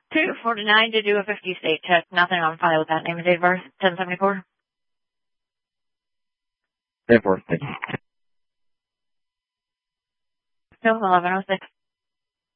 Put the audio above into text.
249 to do a 50 state check. Nothing on file with that name and date of birth. 1074. 10-4, thank you. No, 1106.